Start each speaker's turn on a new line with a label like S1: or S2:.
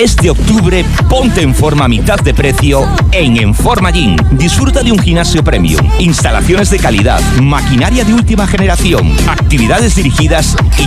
S1: Este octubre, ponte en forma a mitad de precio en Enforma Gym. Disfruta de un gimnasio premium, instalaciones de calidad, maquinaria de última generación, actividades dirigidas y